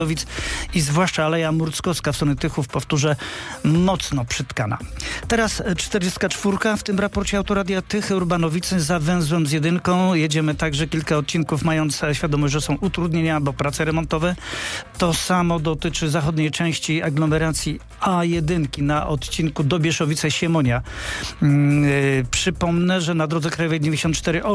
i zwłaszcza Aleja Murckowska w stronę Tychów, powtórzę, mocno przytkana. Teraz 44 w tym raporcie Autoradia Tychy, Urbanowice za węzłem z jedynką. Jedziemy także kilka odcinków, mając świadomość, że są utrudnienia, bo prace remontowe. To samo dotyczy zachodniej części aglomeracji A1 na odcinku Dobieszowice-Siemonia. Przypomnę, że na drodze krajowej 94